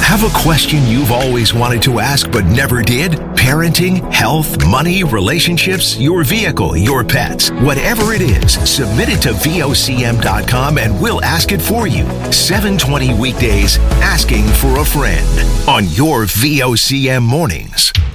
Have a question you've always wanted to ask but never did? Parenting, health, money, relationships, your vehicle, your pets. Whatever it is, submit it to VOCM.com and we'll ask it for you. 7:20 weekdays, Asking for a Friend on your VOCM mornings.